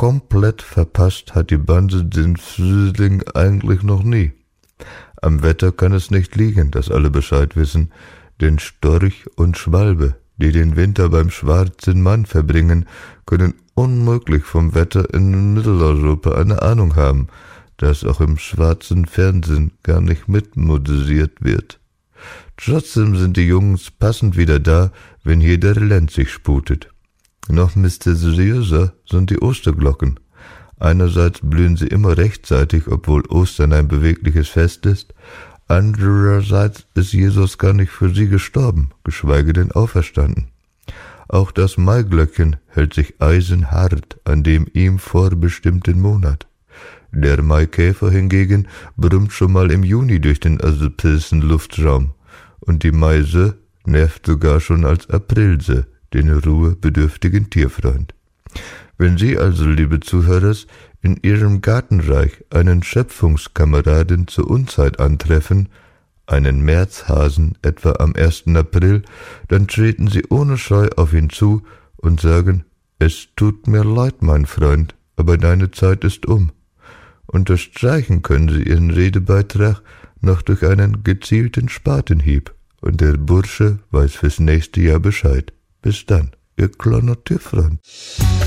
komplett verpasst hat die Bande den Frühling eigentlich noch nie. Am Wetter kann es nicht liegen, dass alle Bescheid wissen, denn Storch und Schwalbe, die den Winter beim schwarzen Mann verbringen, können unmöglich vom Wetter in Mitteleuropa eine Ahnung haben, das auch im schwarzen Fernsehen gar nicht mitmoderiert wird. Trotzdem sind die Jungs passend wieder da, wenn hier der Lenz sich sputet. Noch mysteriöser sind die Osterglocken. Einerseits blühen sie immer rechtzeitig, obwohl Ostern ein bewegliches Fest ist. Andererseits ist Jesus gar nicht für sie gestorben, geschweige denn auferstanden. Auch das Maiglöckchen hält sich eisenhart an dem ihm vorbestimmten Monat. Der Maikäfer hingegen brummt schon mal im Juni durch den alpinen Luftraum. Und die Meise nervt sogar schon als Aprilse, den ruhebedürftigen Tierfreund. Wenn Sie also, liebe Zuhörer, in Ihrem Gartenreich einen Schöpfungskameraden zur Unzeit antreffen, einen Märzhasen etwa am 1. April, dann treten Sie ohne Scheu auf ihn zu und sagen, es tut mir leid, mein Freund, aber deine Zeit ist um. Unterstreichen können Sie Ihren Redebeitrag noch durch einen gezielten Spatenhieb, und der Bursche weiß fürs nächste Jahr Bescheid. Bis dann, Ihr kleiner Tierfreund.